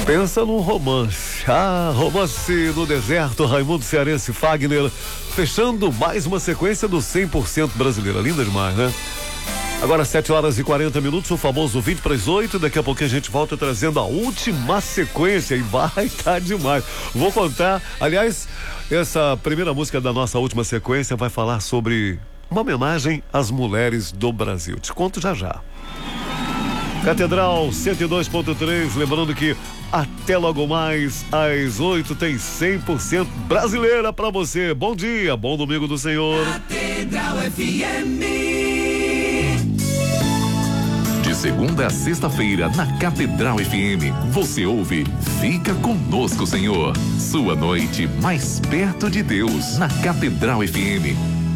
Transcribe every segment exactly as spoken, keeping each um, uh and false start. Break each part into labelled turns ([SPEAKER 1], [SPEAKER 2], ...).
[SPEAKER 1] Pensa num romance. Ah, romance no deserto, Raimundo Cearense Fagner, fechando mais uma sequência do cem por cento brasileira. Linda demais, né? Agora sete horas e quarenta minutos, o famoso vinte para as oito. Daqui a pouquinho a gente volta trazendo a última sequência e vai estar demais. Vou contar, aliás, essa primeira música da nossa última sequência vai falar sobre uma homenagem às mulheres do Brasil. Te conto já já. Catedral cento e dois ponto três, lembrando que até logo mais às oito tem cem por cento brasileira pra você. Bom dia, bom domingo do Senhor.
[SPEAKER 2] Catedral F M.
[SPEAKER 3] De segunda a sexta-feira na Catedral F M, você ouve Fica Conosco, Senhor. Sua noite mais perto de Deus na Catedral F M.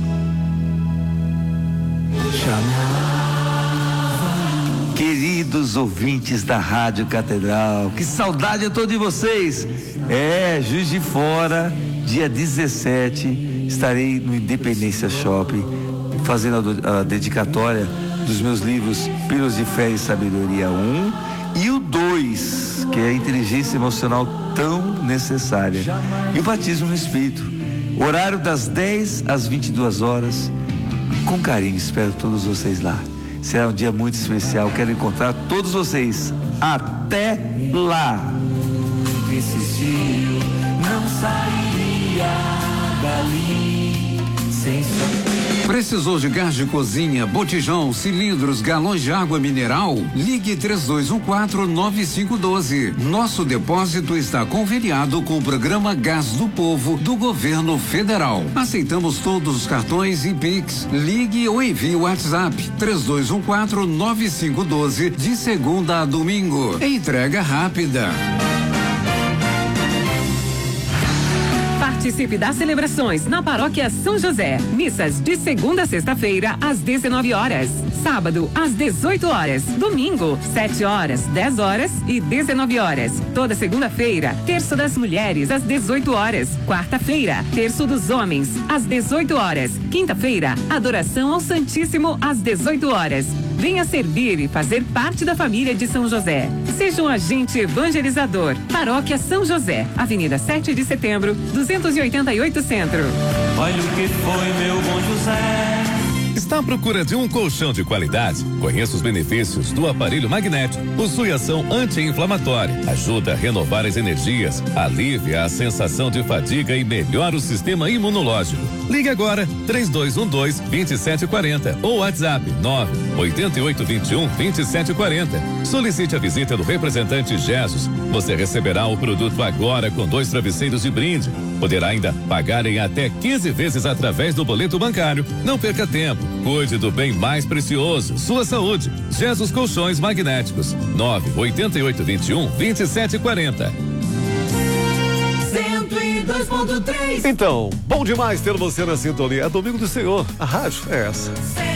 [SPEAKER 4] Queridos ouvintes da Rádio Catedral, que saudade eu tô de vocês. É, Juiz de Fora, dia dezessete, estarei no Independência Shopping, fazendo a, a dedicatória dos meus livros Pílulas de Fé e Sabedoria um e o dois, que é a inteligência emocional tão necessária, e o batismo no Espírito. Horário das dez às vinte e duas horas. Com carinho, espero todos vocês lá. Será um dia muito especial, quero encontrar todos vocês. Até lá!
[SPEAKER 2] Insistiu, não sairia dali sem saber.
[SPEAKER 5] Precisou de gás de cozinha, botijão, cilindros, galões de água mineral? Ligue três dois um quatro, nove cinco um dois. Nosso depósito está conveniado com o programa Gás do Povo do Governo Federal. Aceitamos todos os cartões e Pix. Ligue ou envie o WhatsApp três dois um quatro, nove cinco um dois de segunda a domingo. Entrega rápida.
[SPEAKER 6] Participe das celebrações na Paróquia São José. Missas de segunda a sexta-feira, às dezenove horas. Sábado, às dezoito horas. Domingo, sete horas, dez horas e dezenove horas. Toda segunda-feira, terço das mulheres, às dezoito horas. Quarta-feira, terço dos homens, às dezoito horas. Quinta-feira, adoração ao Santíssimo, às dezoito horas. Venha servir e fazer parte da família de São José. Seja um agente evangelizador. Paróquia São José, Avenida sete de Setembro, duzentos e oitenta e oito Centro.
[SPEAKER 2] Olha o que foi, meu bom José.
[SPEAKER 7] Está à procura de um colchão de qualidade? Conheça os benefícios do aparelho magnético. Possui ação anti-inflamatória, ajuda a renovar as energias, alivia a sensação de fadiga e melhora o sistema imunológico. Ligue agora três dois um dois, dois sete quatro zero ou WhatsApp nove oito oito dois um, dois sete quatro zero. Solicite a visita do representante Jesus. Você receberá o produto agora com dois travesseiros de brinde. Poderá ainda pagar em até quinze vezes através do boleto bancário. Não perca tempo. Cuide do bem mais precioso, sua saúde. Jesus Colchões Magnéticos. nove oito oito dois um, dois sete quatro zero.
[SPEAKER 2] cento e dois ponto três.
[SPEAKER 1] Então, bom demais ter você na sintonia. É domingo do Senhor. A rádio é essa.